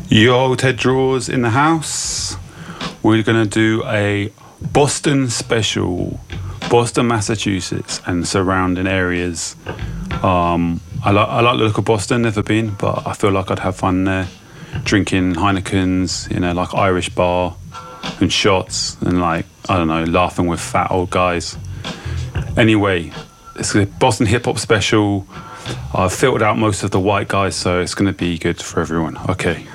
Yo, Ted Draws in the house. We're going to do a Boston special, Boston, Massachusetts, and surrounding areas. I like the look of Boston, never been, but I feel like I'd have fun there. Drinking Heinekens, like Irish bar and shots and I don't know, laughing with fat old guys. Anyway, it's a Boston hip hop special. I've filtered out most of the white guys, so it's going to be good for everyone. Okay.